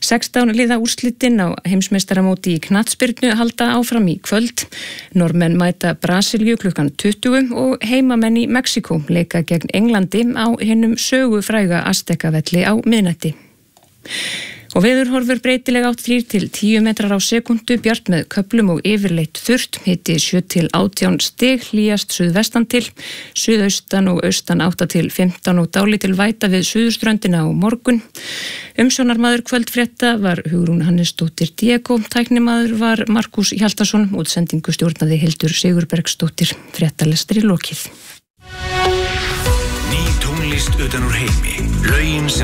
16 liða úrslitin á heimsmeistaramóti í knattspyrnu halda áfram í kvöld. Normenn mæta Brasilíu klukkan 20 og heimamenn í Mexíkó leika gegn Englandi á hinum sögufræga Azteka-velli á miðnætti. Og veðurhorfur breytileg átt 3 til 10 metrar á sekundu, bjart með köflum og yfirleitt þurrt, hiti 7 til 18 stig, hlýjast suðvestan til, suðaustan og austan 8 til 15 og dálítil væta við suðurströndina á morgun. Umsjónarmaður kvöldfrétta var Hugrún Hannesdóttir Diego, tæknimaður var Markus Hjaltason, útsendingu stjórnaði Hildur Sigurbergsdóttir, fréttalestri lokið. Ný tónlist utan úr heimi, lögin sem